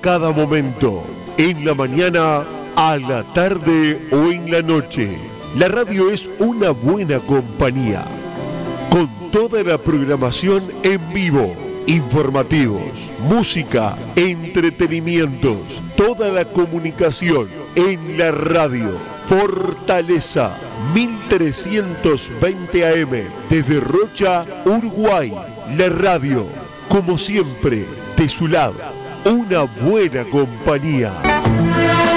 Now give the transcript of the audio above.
cada momento, en la mañana, a la tarde o en la noche. La radio es una buena compañía, con toda la programación en vivo, informativos, música, entretenimientos, toda la comunicación en la radio. Fortaleza 1320 AM, desde Rocha, Uruguay. La radio, como siempre, de su lado, una buena compañía.